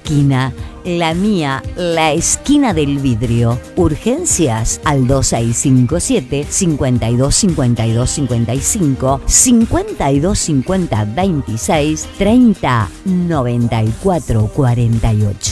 esquina. La mía, la esquina del vidrio. Urgencias al 2657 52 52 55 52 50 26 30 94 48.